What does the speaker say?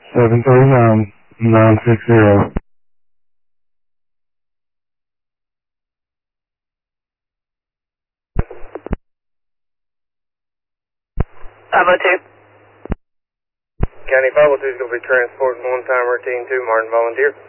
739-960. 502. County 502 is going to be transporting one-timer Team 2, Martin Volunteer.